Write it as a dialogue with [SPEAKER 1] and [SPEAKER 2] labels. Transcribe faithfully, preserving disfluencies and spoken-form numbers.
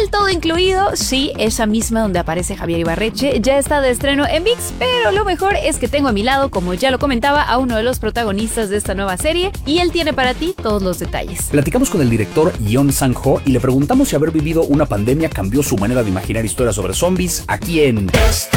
[SPEAKER 1] El todo incluido, sí, esa misma donde aparece Javier Ibarreche, ya está de estreno en ViX, pero lo mejor es que tengo a mi lado, como ya lo comentaba, a uno de los protagonistas de esta nueva serie y él tiene para ti todos los detalles.
[SPEAKER 2] Platicamos con el director Yeon Sang-ho y le preguntamos si haber vivido una pandemia cambió su manera de imaginar historias sobre zombies aquí en...